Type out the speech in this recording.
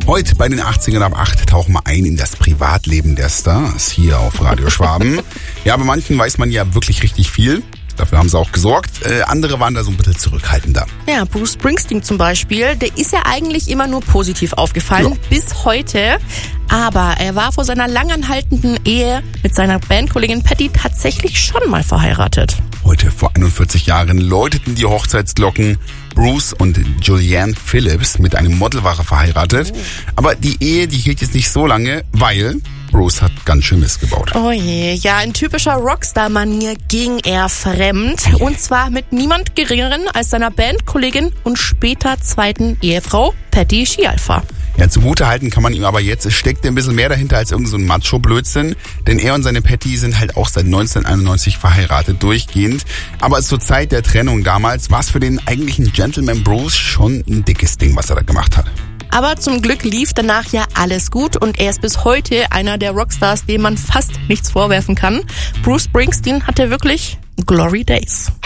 Heute bei den 80ern ab 8 tauchen wir ein in das Privatleben der Stars hier auf Radio Schwaben. Ja, bei manchen weiß man ja wirklich richtig viel. Dafür haben sie auch gesorgt. Andere waren da so ein bisschen zurückhaltender. Ja, Bruce Springsteen zum Beispiel, der ist ja eigentlich immer nur positiv aufgefallen, bis heute. Aber er war vor seiner langanhaltenden Ehe mit seiner Bandkollegin Patty tatsächlich schon mal verheiratet. Heute vor 41 Jahren läuteten die Hochzeitsglocken. Bruce und Julianne Phillips mit einem Model waren verheiratet. Aber die Ehe, die hielt jetzt nicht so lange, weil Bruce hat ganz schön Mist gebaut. Oh je, ja, in typischer Rockstar-Manier ging er fremd. Und zwar mit niemand Geringeren als seiner Bandkollegin und später zweiten Ehefrau Patty Scialfa. Ja, zugutehalten kann man ihm aber jetzt, es steckt ein bisschen mehr dahinter als irgend so ein Macho-Blödsinn. Denn er und seine Patty sind halt auch seit 1991 verheiratet, durchgehend. Aber zur Zeit der Trennung damals war es für den eigentlichen Gentleman Bruce schon ein dickes Ding, was er da gemacht hat. Aber zum Glück lief danach ja alles gut und er ist bis heute einer der Rockstars, dem man fast nichts vorwerfen kann. Bruce Springsteen hatte wirklich Glory Days.